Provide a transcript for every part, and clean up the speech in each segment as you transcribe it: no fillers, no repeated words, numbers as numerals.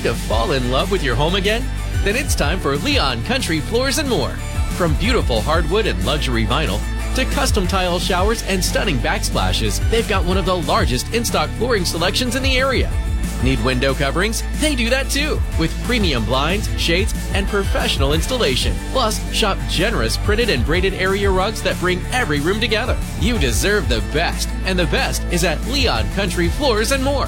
to fall in love with your home again? Then it's time for Leon Country Floors and More. From beautiful hardwood and luxury vinyl to custom tile showers and stunning backsplashes, they've got one of the largest in-stock flooring selections in the area. Need window coverings? They do that too, with premium blinds, shades, and professional installation. Plus, shop generous printed and braided area rugs that bring every room together. You deserve the best, and the best is at Leon Country Floors and More.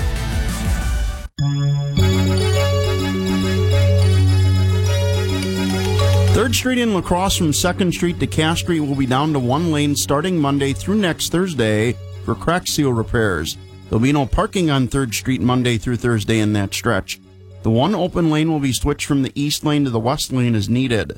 Third Street in La Crosse from 2nd Street to Cass Street will be down to one lane starting Monday through next Thursday for crack seal repairs. There'll be no parking on 3rd Street Monday through Thursday in that stretch. The one open lane will be switched from the east lane to the west lane as needed.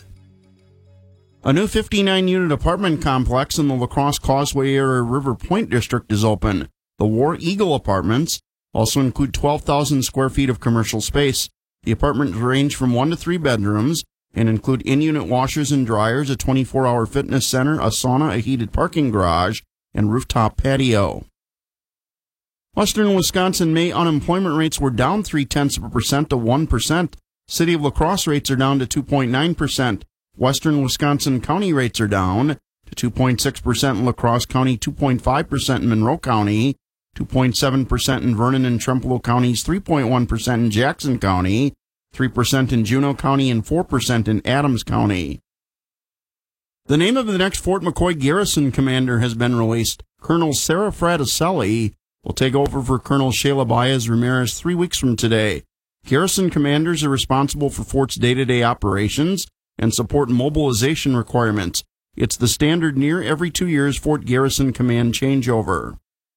A new 59-unit apartment complex in the La Crosse Causeway area River Point district is open. The War Eagle Apartments also include 12,000 square feet of commercial space. The apartments range from 1 to 3 bedrooms and include in-unit washers and dryers, a 24-hour fitness center, a sauna, a heated parking garage, and rooftop patio. Western Wisconsin May unemployment rates were down 0.3% to 1%. City of La Crosse rates are down to 2.9%. Western Wisconsin County rates are down to 2.6% in La Crosse County, 2.5% in Monroe County, 2.7% in Vernon and Trempealeau counties, 3.1% in Jackson County, 3% in Juneau County, and 4% in Adams County. The name of the next Fort McCoy garrison commander has been released. Colonel Sarah Fraticelli will take over for Colonel Shayla Baez Ramirez 3 weeks from today. Garrison commanders are responsible for Fort's day-to-day operations and support mobilization requirements. It's the standard near every 2 years Fort Garrison Command changeover.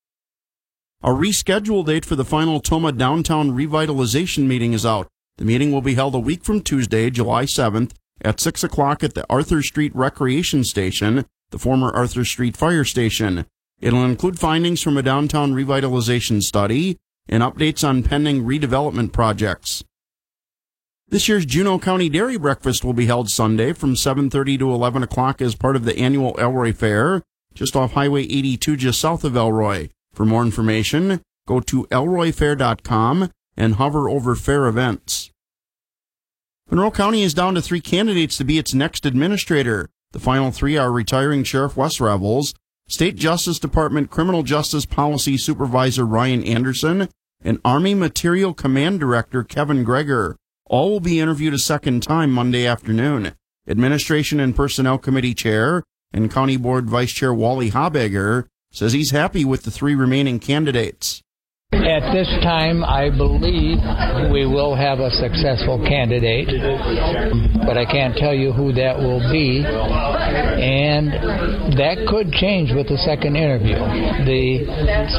A rescheduled date for the final Tomah Downtown Revitalization meeting is out. The meeting will be held a week from Tuesday, July 7th, at 6 o'clock at the Arthur Street Recreation Station, the former Arthur Street Fire Station. It'll include findings from a downtown revitalization study and updates on pending redevelopment projects. This year's Juneau County Dairy Breakfast will be held Sunday from 7:30 to 11 o'clock as part of the annual Elroy Fair, just off Highway 82 just south of Elroy. For more information, go to elroyfair.com and hover over fair events. Monroe County is down to 3 candidates to be its next administrator. The final 3 are retiring Sheriff Wes Revels, State Justice Department Criminal Justice Policy Supervisor Ryan Anderson, and Army Material Command Director Kevin Greger. All will be interviewed a second time Monday afternoon. Administration and Personnel Committee Chair and County Board Vice Chair Wally Habegger says he's happy with the 3 remaining candidates. At this time, I believe we will have a successful candidate, but I can't tell you who that will be, and that could change with the second interview. The